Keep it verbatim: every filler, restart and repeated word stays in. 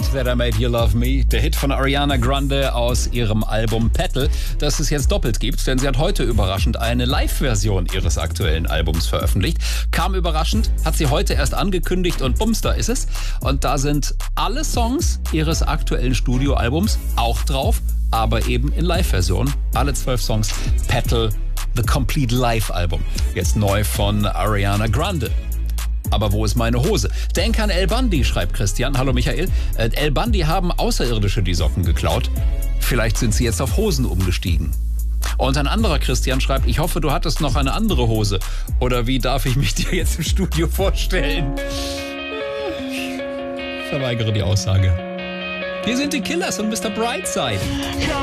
That I Made You Love Me, der Hit von Ariana Grande aus ihrem Album Petal, das es jetzt doppelt gibt, denn sie hat heute überraschend eine Live-Version ihres aktuellen Albums veröffentlicht. Kam überraschend, hat sie heute erst angekündigt und bums, da ist es. Und da sind alle Songs ihres aktuellen Studioalbums auch drauf, aber eben in Live-Version. Alle zwölf Songs, Petal, The Complete Live-Album. Jetzt neu von Ariana Grande. Aber wo ist meine Hose? Denk an El Bandi, schreibt Christian. Hallo Michael. Äh, El Bandi haben Außerirdische die Socken geklaut. Vielleicht sind sie jetzt auf Hosen umgestiegen. Und ein anderer Christian schreibt, ich hoffe, du hattest noch eine andere Hose. Oder wie darf ich mich dir jetzt im Studio vorstellen? Ich verweigere die Aussage. Hier sind die Killers und Mister Brightside.